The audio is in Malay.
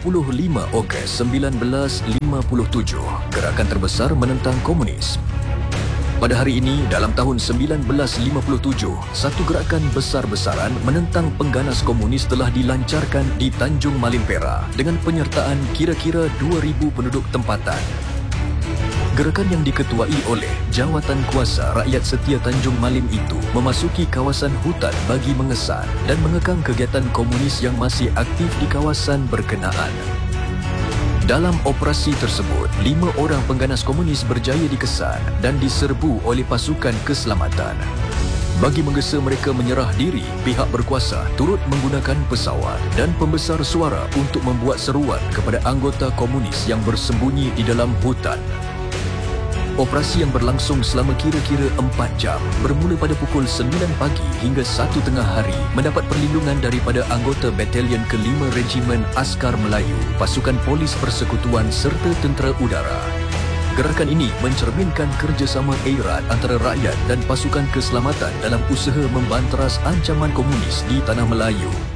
25 Ogos 1957, gerakan terbesar menentang komunis. Pada hari ini, dalam tahun 1957, satu gerakan besar-besaran menentang pengganas komunis telah dilancarkan di Tanjung Malim Perak dengan penyertaan kira-kira 2,000 penduduk tempatan. Gerakan yang diketuai oleh Jawatan Kuasa Rakyat Setia Tanjung Malim itu memasuki kawasan hutan bagi mengesan dan mengekang kegiatan komunis yang masih aktif di kawasan berkenaan. Dalam operasi tersebut, 5 orang pengganas komunis berjaya dikesan dan diserbu oleh pasukan keselamatan. Bagi menggesa mereka menyerah diri, pihak berkuasa turut menggunakan pesawat dan pembesar suara untuk membuat seruan kepada anggota komunis yang bersembunyi di dalam hutan. Operasi yang berlangsung selama kira-kira 4 jam bermula pada pukul 9 pagi hingga 1 tengah hari mendapat perlindungan daripada anggota Batalion ke-5 Regimen Askar Melayu, Pasukan Polis Persekutuan serta Tentera Udara. Gerakan ini mencerminkan kerjasama erat antara rakyat dan pasukan keselamatan dalam usaha membanteras ancaman komunis di Tanah Melayu.